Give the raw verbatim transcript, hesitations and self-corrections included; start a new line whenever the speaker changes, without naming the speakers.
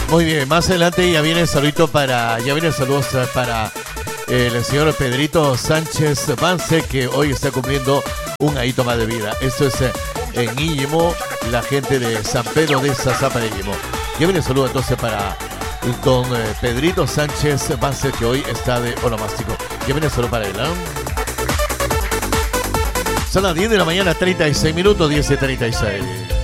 Muy bien, más adelante ya viene el saludito para, ya viene saludos para el señor Pedrito Sánchez Vance, que hoy está cumpliendo un añito más de vida. Esto es en Íñimo, la gente de San Pedro de Sazapa de Íñimo. Ya viene el saludo entonces para don Pedrito Sánchez Vance, que hoy está de onomástico. Ya viene el saludo para él, ¿eh? Son las diez de la mañana, treinta y seis minutos, diez y treinta y seis.